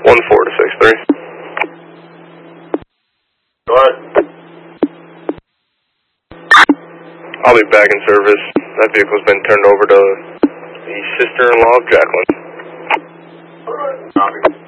4 to 6-3. Go ahead. I'll be back in service. That vehicle's been turned over to the sister-in-law of Jacqueline. Copy.